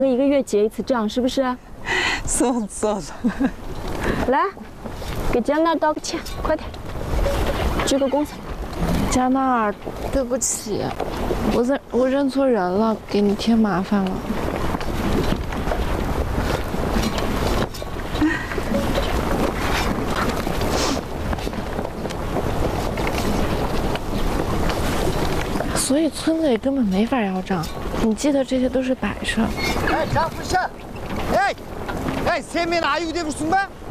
1个月结一次账，是不是？ 是。 来，给江娜道个歉，快点，鞠个躬。 加纳尔，对不起，我认错人了，给你添麻烦了。所以村子里根本没法要账，你记得这些都是摆设。 哎，张富生，哎，前面哪有点不松吧？